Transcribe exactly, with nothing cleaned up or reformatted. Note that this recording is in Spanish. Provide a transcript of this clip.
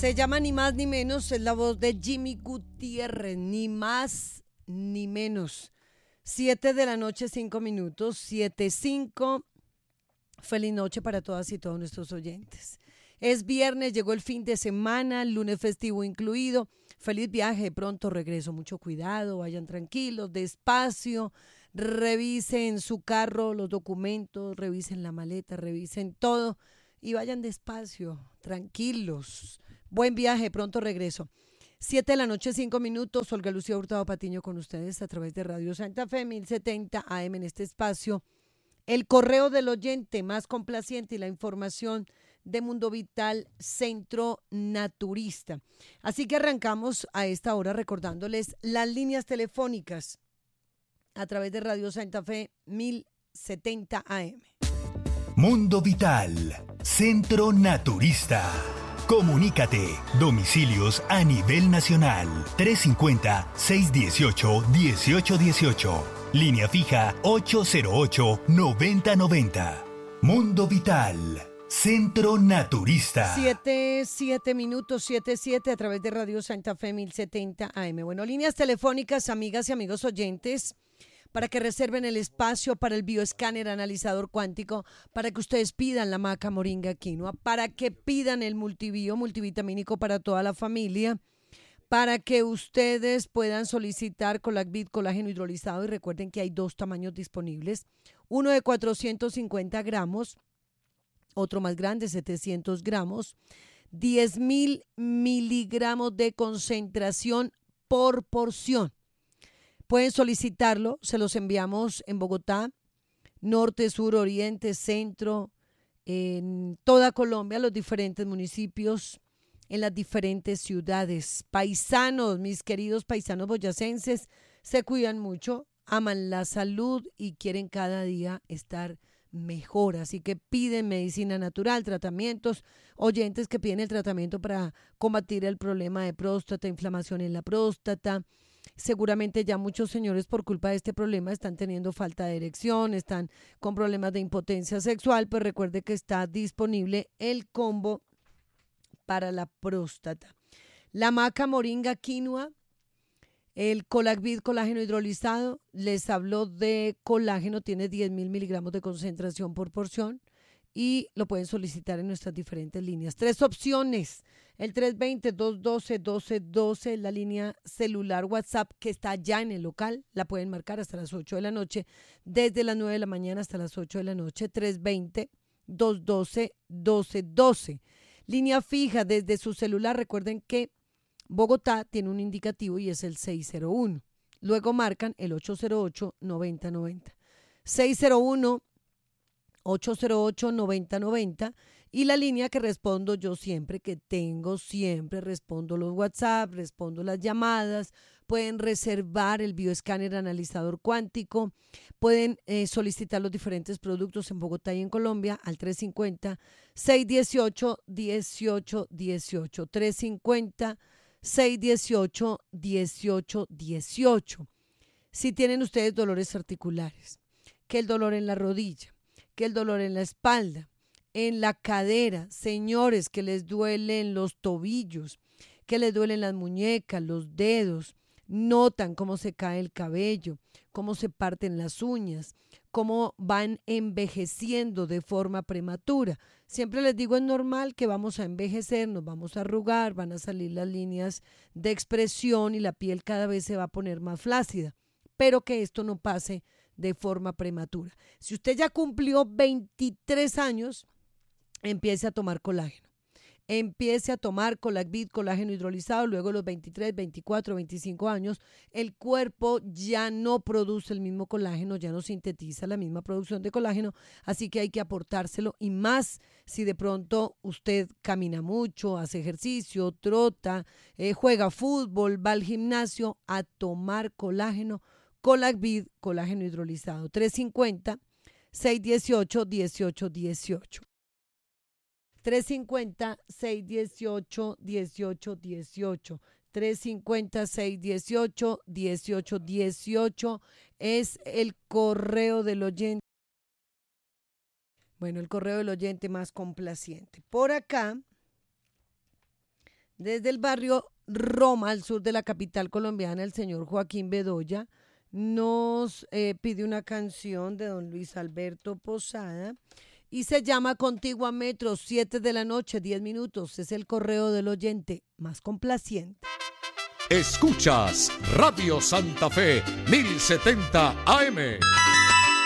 Se llama Ni Más Ni Menos, es la voz de Jimmy Gutiérrez, ni más ni menos. Siete de la noche, cinco minutos, siete cinco. Feliz noche para todas y todos nuestros oyentes. Es viernes, llegó el fin de semana, lunes festivo incluido. Feliz viaje, pronto regreso, mucho cuidado, vayan tranquilos, despacio, revisen su carro, los documentos, revisen la maleta, revisen todo y vayan despacio, tranquilos. Buen viaje, pronto regreso. Siete de la noche, cinco minutos, Olga Lucía Hurtado Patiño con ustedes a través de Radio Santa Fe, mil setenta A M en este espacio. El correo del oyente más complaciente y la información de Mundo Vital Centro Naturista. Así que arrancamos a esta hora recordándoles las líneas telefónicas a través de Radio Santa Fe mil setenta A M. Mundo Vital Centro Naturista. Comunícate. Domicilios a nivel nacional. trescientos cincuenta, seiscientos dieciocho, dieciocho dieciocho. Línea fija ocho cero ocho, noventa noventa. Mundo Vital Centro Naturista. Siete, siete minutos, siete, siete a través de Radio Santa Fe mil setenta A M. Bueno, líneas telefónicas, amigas y amigos oyentes, para que reserven el espacio para el bioescáner analizador cuántico, para que ustedes pidan la maca moringa quinoa, para que pidan el multibio multivitamínico para toda la familia, para que ustedes puedan solicitar Colacvit colágeno hidrolizado, y recuerden que hay dos tamaños disponibles, uno de cuatrocientos cincuenta gramos, otro más grande, setecientos gramos, diez mil miligramos de concentración por porción. Pueden solicitarlo, se los enviamos en Bogotá, norte, sur, oriente, centro, en toda Colombia, los diferentes municipios, en las diferentes ciudades. Paisanos, mis queridos paisanos boyacenses, se cuidan mucho, aman la salud y quieren cada día estar mejor. Así que piden medicina natural, tratamientos, oyentes que piden el tratamiento para combatir el problema de próstata, inflamación en la próstata. Seguramente ya muchos señores por culpa de este problema están teniendo falta de erección, están con problemas de impotencia sexual, pues recuerde que está disponible el combo para la próstata. La maca moringa quinoa, el Colacvit colágeno hidrolizado, les habló de colágeno, tiene diez mil miligramos de concentración por porción y lo pueden solicitar en nuestras diferentes líneas. Tres opciones, el tres veinte, dos doce, doce doce, la línea celular WhatsApp que está ya en el local, la pueden marcar hasta las ocho de la noche, desde las nueve de la mañana hasta las ocho de la noche, tres veinte, dos doce, doce doce. Línea fija desde su celular, recuerden que Bogotá tiene un indicativo y es el seis cero uno. Luego marcan el ocho cero ocho, noventa noventa. seis cero uno, ocho cero ocho, noventa noventa. Y la línea que respondo yo siempre, que tengo siempre, respondo los WhatsApp, respondo las llamadas. Pueden reservar el bioescáner analizador cuántico. Pueden eh, solicitar los diferentes productos en Bogotá y en Colombia al tres cincuenta, seiscientos dieciocho, dieciocho dieciocho. tres cincuenta, seiscientos dieciocho, dieciocho dieciocho. Si tienen ustedes dolores articulares, que el dolor en la rodilla, que el dolor en la espalda, en la cadera, señores, que les duelen los tobillos, que les duelen las muñecas, los dedos, notan cómo se cae el cabello, cómo se parten las uñas, cómo van envejeciendo de forma prematura. Siempre les digo, es normal que vamos a envejecer, nos vamos a arrugar, van a salir las líneas de expresión y la piel cada vez se va a poner más flácida, pero que esto no pase de forma prematura. Si usted ya cumplió veintitrés años, empiece a tomar colágeno. Empiece a tomar Colacvit, colágeno hidrolizado. Luego de los veintitrés, veinticuatro, veinticinco años, el cuerpo ya no produce el mismo colágeno, ya no sintetiza la misma producción de colágeno, así que hay que aportárselo, y más si de pronto usted camina mucho, hace ejercicio, trota, eh, juega fútbol, va al gimnasio, a tomar colágeno. Colacvit, colágeno hidrolizado, tres cincuenta, seiscientos dieciocho, dieciocho dieciocho. tres cincuenta, seiscientos dieciocho, dieciocho dieciocho. tres cincuenta, seiscientos dieciocho, dieciocho dieciocho es el correo del oyente. Bueno, el correo del oyente más complaciente. Por acá Desde el barrio Roma, al sur de la capital colombiana, el señor Joaquín Bedoya nos eh, pide una canción de don Luis Alberto Posada y se llama Contigo a Metro, siete de la noche, diez minutos. Es el correo del oyente más complaciente. Escuchas Radio Santa Fe mil setenta A M.